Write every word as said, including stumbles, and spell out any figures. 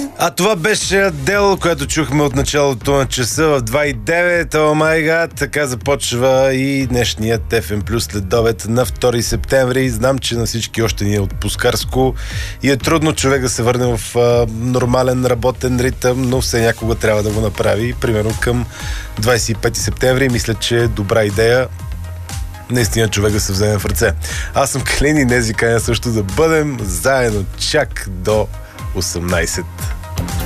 А това беше дело, което чухме от началото на часа в два и девет. О май гад, така започва и днешният еф ем Плюс следобед на втори септември. Знам, че на всички още ни е отпускарско и е трудно човек да се върне в а, нормален работен ритъм, но все някога трябва да го направи. Примерно към двадесет и пети септември мисля, че е добра идея наистина човек да се вземе в ръце. Аз съм Калин и днес ви каня също да бъдем заедно чак до осемнадесет.